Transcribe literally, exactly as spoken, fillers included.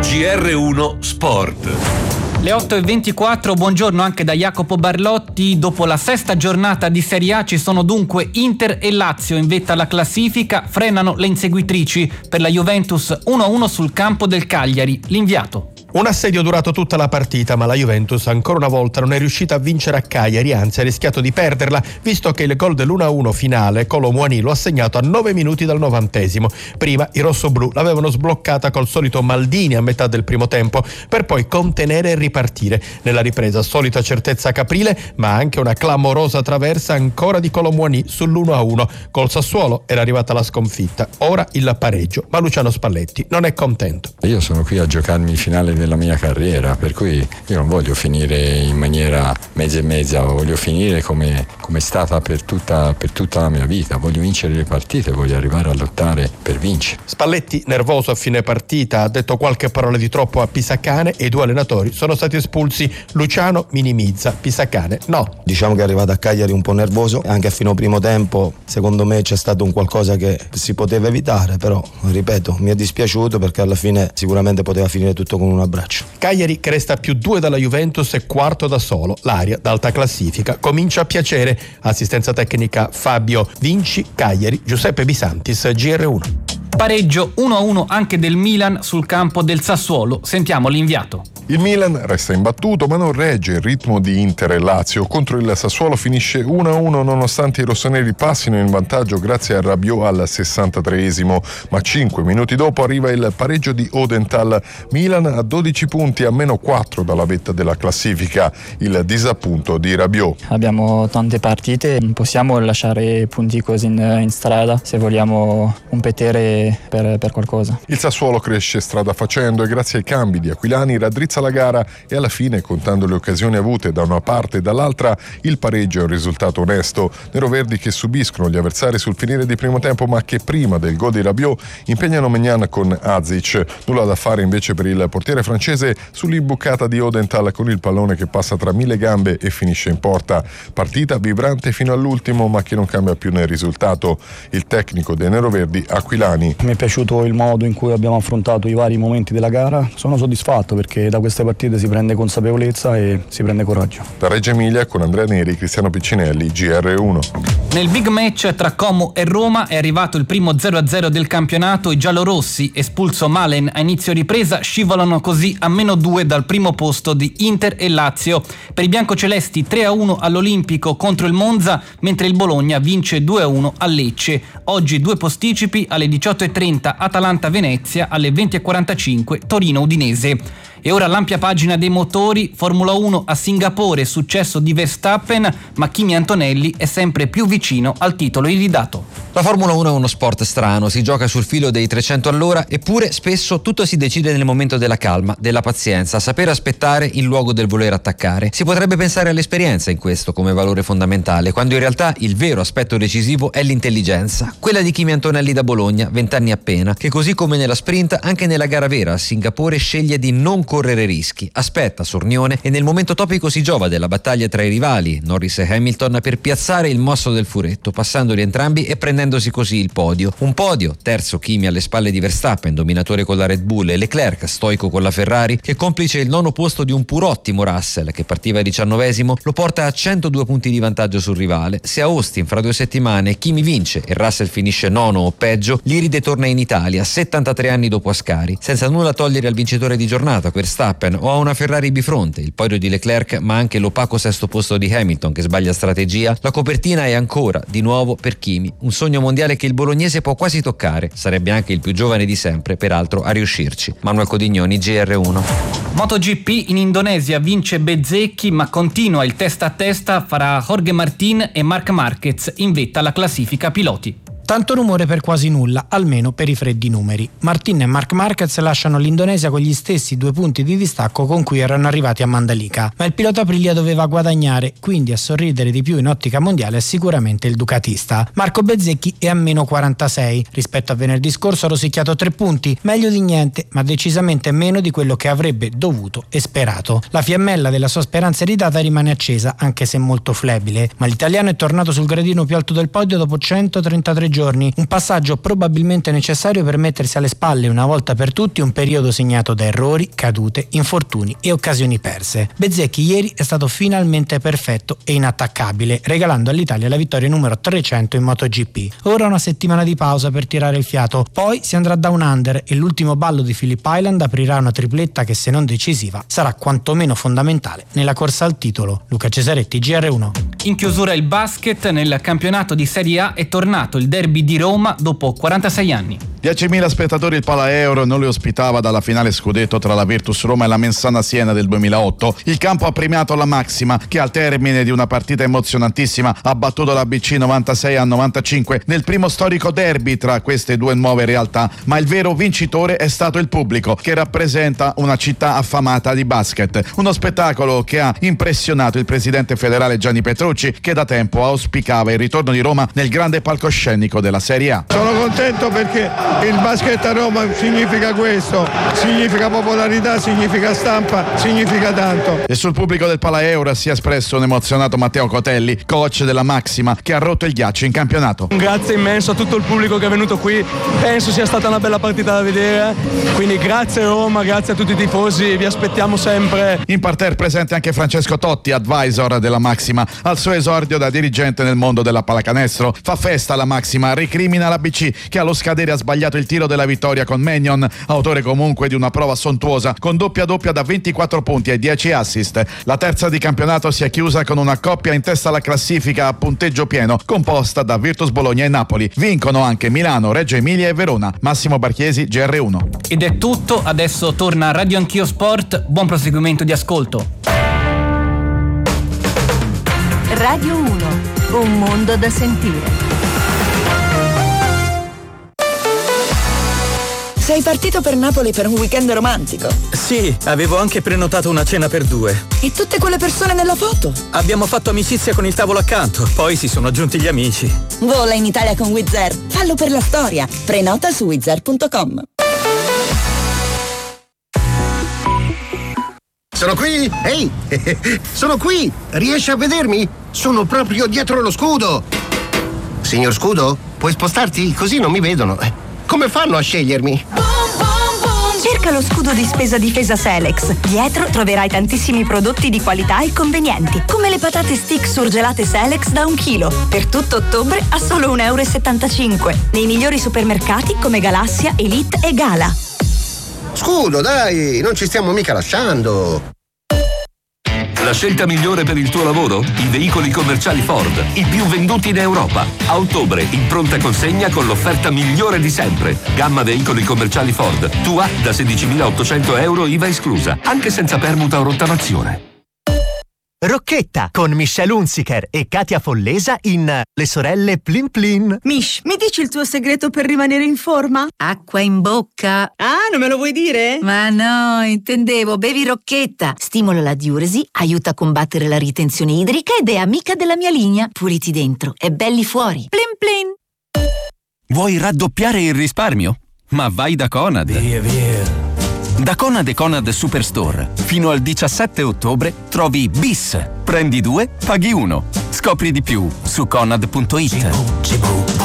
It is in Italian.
G R uno Sport. Le otto e ventiquattro, buongiorno anche da Jacopo Barlotti. Dopo la sesta giornata di Serie A ci sono dunque Inter e Lazio in vetta alla classifica, frenano le inseguitrici. Per la Juventus uno a uno sul campo del Cagliari, l'inviato. Un assedio durato tutta la partita, ma la Juventus ancora una volta non è riuscita a vincere a Cagliari, anzi ha rischiato di perderla, visto che il gol dell'uno a uno finale Kolo Muani lo ha segnato a nove minuti dal novantesimo. Prima i rossoblù l'avevano sbloccata col solito Maldini a metà del primo tempo, per poi contenere e ripartire. Nella ripresa solita certezza caprile, ma anche una clamorosa traversa ancora di Kolo Muani sull'uno a uno. Col Sassuolo era arrivata la sconfitta, ora il pareggio, ma Luciano Spalletti non è contento. Io sono qui a giocarmi il finale della mia carriera, per cui io non voglio finire in maniera mezza e mezza, voglio finire come come è stata per tutta, per tutta la mia vita. Voglio vincere le partite, voglio arrivare a lottare per vincere. Spalletti, nervoso a fine partita, ha detto qualche parola di troppo a Pisacane e i due allenatori sono stati espulsi. Luciano minimizza, Pisacane no. Diciamo che è arrivato a Cagliari un po' nervoso, anche a fine primo tempo secondo me c'è stato un qualcosa che si poteva evitare, però ripeto mi è dispiaciuto perché alla fine sicuramente poteva finire tutto con un abbraccio. Cagliari che resta più due dalla Juventus e quarto da solo. L'aria d'alta classifica comincia a piacere. Assistenza tecnica Fabio Vinci, Cagliari, Giuseppe Bisantis, G R uno. Pareggio uno a uno anche del Milan sul campo del Sassuolo. Sentiamo l'inviato. Il Milan resta imbattuto ma non regge il ritmo di Inter e Lazio. Contro il Sassuolo finisce uno a uno nonostante i rossoneri passino in vantaggio grazie a Rabiot al sessantatreesimo, ma cinque minuti dopo arriva il pareggio di Odenthal. Milan a dodici punti, a meno quattro dalla vetta della classifica. Il disappunto di Rabiot. Abbiamo tante partite, non possiamo lasciare punti così in, in strada se vogliamo competere per, per qualcosa. Il Sassuolo cresce strada facendo e grazie ai cambi di Aquilani raddrizza la gara e alla fine, contando le occasioni avute da una parte e dall'altra, il pareggio è un risultato onesto. Neroverdi che subiscono gli avversari sul finire di primo tempo ma che prima del gol di Rabiot impegnano Maignan con Azic. Nulla da fare invece per il portiere francese sull'imbucata di Odenthal con il pallone che passa tra mille gambe e finisce in porta. Partita vibrante fino all'ultimo ma che non cambia più nel risultato. Il tecnico dei neroverdi, Aquilani. Mi è piaciuto il modo in cui abbiamo affrontato i vari momenti della gara, sono soddisfatto perché da queste partite si prende consapevolezza e si prende coraggio. Da Reggio Emilia con Andrea Neri, Cristiano Piccinelli, G R uno. Nel big match tra Como e Roma è arrivato il primo zero a zero del campionato. I giallorossi, espulso Malen a inizio ripresa, scivolano così a meno due dal primo posto di Inter e Lazio. Per i biancocelesti tre a uno all'Olimpico contro il Monza, mentre il Bologna vince due a uno a Lecce. Oggi due posticipi: alle diciotto e trenta Atalanta-Venezia, alle venti e quarantacinque Torino-Udinese. E ora l'ampia pagina dei motori. Formula uno a Singapore, successo di Verstappen, ma Kimi Antonelli è sempre più vicino al titolo iridato. La Formula uno è uno sport strano, si gioca sul filo dei trecento all'ora, eppure spesso tutto si decide nel momento della calma, della pazienza, saper aspettare in luogo del voler attaccare. Si potrebbe pensare all'esperienza in questo come valore fondamentale, quando in realtà il vero aspetto decisivo è l'intelligenza, quella di Kimi Antonelli da Bologna, vent'anni appena, che così come nella sprint, anche nella gara vera a Singapore sceglie di non correre rischi, aspetta sornione e nel momento topico si giova della battaglia tra i rivali, Norris e Hamilton, per piazzare il mosso del furetto, passandoli entrambi e prendendosi così il podio. Un podio, terzo Kimi alle spalle di Verstappen, dominatore con la Red Bull, e Leclerc, stoico con la Ferrari, che complice il nono posto di un pur ottimo Russell, che partiva diciannovesimo, lo porta a centodue punti di vantaggio sul rivale. Se a Austin fra due settimane Kimi vince e Russell finisce nono o peggio, l'Iride torna in Italia, settantatré anni dopo Ascari, senza nulla togliere al vincitore di giornata, Verstappen, o a una Ferrari bifronte, il podio di Leclerc ma anche l'opaco sesto posto di Hamilton che sbaglia strategia. La copertina è ancora, di nuovo, per Kimi, un sogno mondiale che il bolognese può quasi toccare. Sarebbe anche il più giovane di sempre, peraltro, a riuscirci. Manuel Codignoni, G R uno. MotoGP in Indonesia vince Bezzecchi, ma continua il testa a testa fra Jorge Martin e Marc Marquez in vetta alla classifica piloti. Tanto rumore per quasi nulla, almeno per i freddi numeri. Martin e Marc Marquez lasciano l'Indonesia con gli stessi due punti di distacco con cui erano arrivati a Mandalika, ma il pilota Aprilia doveva guadagnare, quindi a sorridere di più in ottica mondiale è sicuramente il ducatista. Marco Bezzecchi è a meno quarantasei, rispetto a venerdì scorso ha rosicchiato tre punti, meglio di niente, ma decisamente meno di quello che avrebbe dovuto e sperato. La fiammella della sua speranza ereditata rimane accesa, anche se molto flebile, ma l'italiano è tornato sul gradino più alto del podio dopo centotrentatré giorni giorni, un passaggio probabilmente necessario per mettersi alle spalle una volta per tutti un periodo segnato da errori, cadute, infortuni e occasioni perse. Bezzecchi ieri è stato finalmente perfetto e inattaccabile, regalando all'Italia la vittoria numero trecento in MotoGP. Ora una settimana di pausa per tirare il fiato, poi si andrà down under e l'ultimo ballo di Phillip Island aprirà una tripletta che, se non decisiva, sarà quantomeno fondamentale nella corsa al titolo. Luca Cesaretti, G R uno. In chiusura il basket. Nel campionato di Serie A è tornato il derby di Roma dopo quarantasei anni. diecimila spettatori il Palaeuro non li ospitava dalla finale scudetto tra la Virtus Roma e la Mensana Siena del duemilaotto. Il campo ha premiato la Maxima, che al termine di una partita emozionantissima ha battuto la B C novantasei a novantacinque nel primo storico derby tra queste due nuove realtà, ma il vero vincitore è stato il pubblico, che rappresenta una città affamata di basket. Uno spettacolo che ha impressionato il presidente federale Gianni Petrucci, che da tempo auspicava il ritorno di Roma nel grande palcoscenico della Serie A. Sono contento perché il basket a Roma significa questo, significa popolarità, significa stampa, significa tanto. E sul pubblico del Palaeuro si è espresso un emozionato Matteo Cotelli, coach della Maxima, che ha rotto il ghiaccio in campionato. Un grazie immenso a tutto il pubblico che è venuto qui, penso sia stata una bella partita da vedere, quindi grazie Roma, grazie a tutti i tifosi, vi aspettiamo sempre. In parterre presente anche Francesco Totti, advisor della Maxima, al suo esordio da dirigente nel mondo della pallacanestro. Fa festa la Maxima, ricrimina la B C, che allo scadere ha sbagliato il tiro della vittoria con Magnon, autore comunque di una prova sontuosa con doppia doppia da ventiquattro punti e dieci assist. La terza di campionato si è chiusa con una coppia in testa alla classifica a punteggio pieno, composta da Virtus Bologna e Napoli. Vincono anche Milano, Reggio Emilia e Verona. Massimo Barchiesi, G R uno. Ed è tutto, adesso torna Radio Anch'io Sport, buon proseguimento di ascolto. Radio uno, un mondo da sentire. Sei partito per Napoli per un weekend romantico? Sì, avevo anche prenotato una cena per due. E tutte quelle persone nella foto? Abbiamo fatto amicizia con il tavolo accanto, poi si sono aggiunti gli amici. Vola in Italia con Wizz Air. Fallo per la storia. Prenota su wizz air punto com. Sono qui? Ehi, sono qui! Riesci a vedermi? Sono proprio dietro lo scudo! Signor Scudo, puoi spostarti? Così non mi vedono. Come fanno a scegliermi? Cerca lo scudo di spesa difesa Selex. Dietro troverai tantissimi prodotti di qualità e convenienti, come le patate stick surgelate Selex da un chilo, per tutto ottobre a solo un euro e settantacinque, nei migliori supermercati come Galassia, Elite e Gala. Scudo, dai, non ci stiamo mica lasciando. La scelta migliore per il tuo lavoro? I veicoli commerciali Ford, i più venduti in Europa. A ottobre, in pronta consegna con l'offerta migliore di sempre. Gamma veicoli commerciali Ford, tua da sedicimilaottocento euro I V A esclusa, anche senza permuta o rottamazione. Rocchetta con Michelle Hunziker e Katia Follesa in Le sorelle Plin Plin. Mish, mi dici il tuo segreto per rimanere in forma? Acqua in bocca. Ah, non me lo vuoi dire? Ma no, intendevo, bevi Rocchetta. Stimola la diuresi, aiuta a combattere la ritenzione idrica ed è amica della mia linea. Puliti dentro e belli fuori. Plin Plin. Vuoi raddoppiare il risparmio? Ma vai da Conad. Via, via. Da Conad e Conad Superstore, fino al diciassette ottobre trovi Bis. Prendi due, paghi uno. Scopri di più su conad punto it.